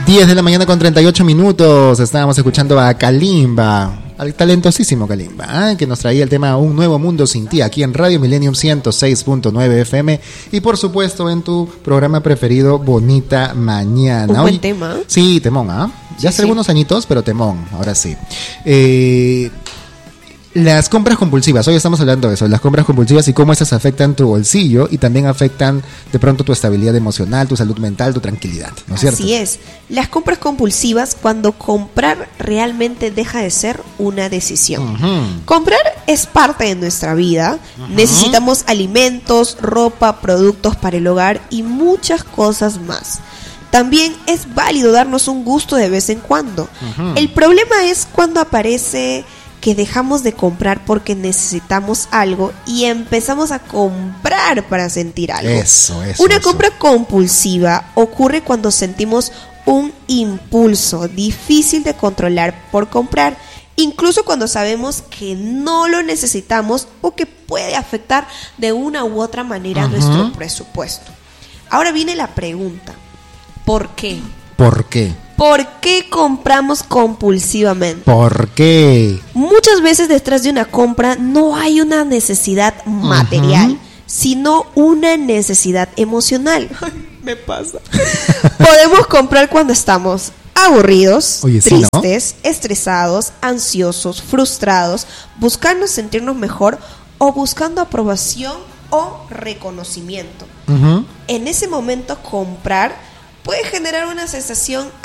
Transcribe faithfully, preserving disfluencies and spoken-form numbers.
diez de la mañana con treinta y ocho minutos. Estábamos escuchando a Kalimba, al talentosísimo Kalimba, ¿eh? que nos traía el tema Un Nuevo Mundo Sin Ti, aquí en Radio Millennium ciento seis punto nueve F M y por supuesto en tu programa preferido, Bonita Mañana. Un buen Hoy, tema. Sí, temón, ¿ah? ¿eh? Ya hace sí, algunos sí. añitos, pero temón, ahora sí. Eh... Las compras compulsivas, hoy estamos hablando de eso, las compras compulsivas y cómo estas afectan tu bolsillo y también afectan de pronto tu estabilidad emocional, tu salud mental, tu tranquilidad, ¿no es cierto? Así es, las compras compulsivas cuando comprar realmente deja de ser una decisión. Uh-huh. Comprar es parte de nuestra vida, uh-huh. necesitamos alimentos, ropa, productos para el hogar y muchas cosas más. También es válido darnos un gusto de vez en cuando. Uh-huh. El problema es cuando aparece que dejamos de comprar porque necesitamos algo y empezamos a comprar para sentir algo. Eso, eso. Una eso. compra compulsiva ocurre cuando sentimos un impulso difícil de controlar por comprar, incluso cuando sabemos que no lo necesitamos o que puede afectar de una u otra manera uh-huh. nuestro presupuesto. Ahora viene la pregunta, ¿por qué? ¿Por qué? ¿Por qué compramos compulsivamente? ¿Por qué? Muchas veces detrás de una compra no hay una necesidad material, uh-huh. sino una necesidad emocional. Ay, me pasa. Podemos comprar cuando estamos aburridos, Oye, tristes, sí, ¿no? estresados, ansiosos, frustrados, buscando sentirnos mejor o buscando aprobación o reconocimiento. Uh-huh. En ese momento comprar puede generar una sensación